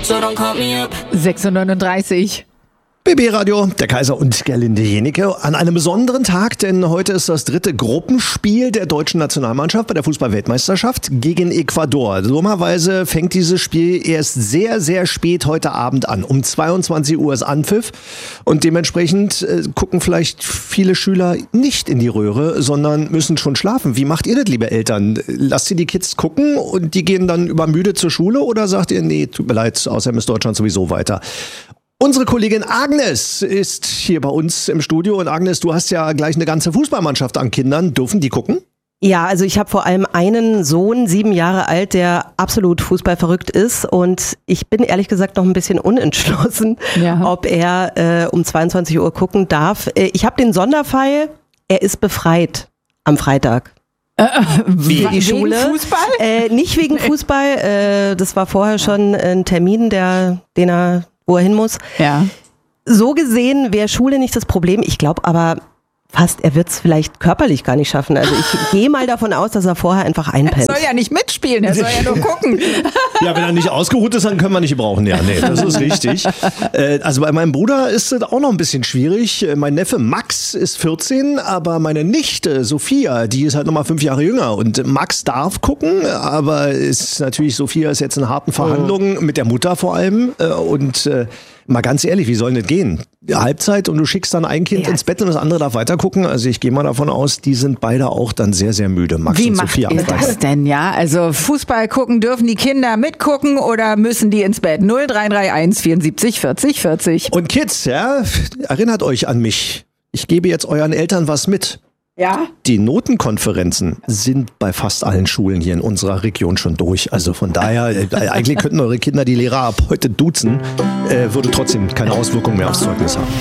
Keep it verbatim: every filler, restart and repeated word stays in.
so don't call me up. sechs Uhr neununddreißig. B B-Radio, der Kaiser und Gerlinde Jenecke an einem besonderen Tag, denn heute ist das dritte Gruppenspiel der deutschen Nationalmannschaft bei der Fußball-Weltmeisterschaft gegen Ecuador. Dummerweise fängt dieses Spiel erst sehr, sehr spät heute Abend an. Um zweiundzwanzig Uhr ist Anpfiff und dementsprechend äh, gucken vielleicht viele Schüler nicht in die Röhre, sondern müssen schon schlafen. Wie macht ihr das, liebe Eltern? Lasst ihr die Kids gucken und die gehen dann übermüdet zur Schule oder sagt ihr, nee, tut mir leid, außerdem ist Deutschland sowieso weiter? Unsere Kollegin Agnes ist hier bei uns im Studio. Und Agnes, du hast ja gleich eine ganze Fußballmannschaft an Kindern. Dürfen die gucken? Ja, also ich habe vor allem einen Sohn, sieben Jahre alt, der absolut fußballverrückt ist. Und ich bin ehrlich gesagt noch ein bisschen unentschlossen, ja. ob er äh, um zweiundzwanzig Uhr gucken darf. Äh, ich habe den Sonderfall, er ist befreit am Freitag. Äh, Wie? Die Schule. Wegen Fußball? Äh, nicht wegen Fußball. Äh, das war vorher schon ein Termin, der, den er... wo er hin muss. Ja. So gesehen wäre Schule nicht das Problem. Ich glaube aber fast, er wird es vielleicht körperlich gar nicht schaffen. Also ich gehe mal davon aus, dass er vorher einfach einpennt. Er soll ja nicht mitspielen, er soll ja nur gucken. Ja, wenn er nicht ausgeruht ist, dann können wir nicht gebrauchen. Ja, nee, das ist richtig. Äh, also bei meinem Bruder ist es auch noch ein bisschen schwierig. Mein Neffe Max ist vierzehn, aber meine Nichte Sophia, die ist halt noch mal fünf Jahre jünger. Und Max darf gucken, aber ist natürlich, Sophia ist jetzt in harten Verhandlungen mhm. mit der Mutter vor allem. Und äh, mal ganz ehrlich, wie soll das gehen? Halbzeit und du schickst dann ein Kind ja. ins Bett und das andere darf weiter gucken. Also ich gehe mal davon aus, die sind beide auch dann sehr, sehr müde. Max Wie und macht Sophia. ihr das denn, ja? Also Fußball gucken, dürfen die Kinder mitgucken oder müssen die ins Bett? null drei drei eins vierundsiebzig vierzig vierzig. Und Kids, ja, erinnert euch an mich. Ich gebe jetzt euren Eltern was mit. Ja? Die Notenkonferenzen sind bei fast allen Schulen hier in unserer Region schon durch. Also von daher, äh, eigentlich könnten eure Kinder die Lehrer ab heute duzen, äh, würde trotzdem keine Auswirkungen mehr aufs Zeugnis haben.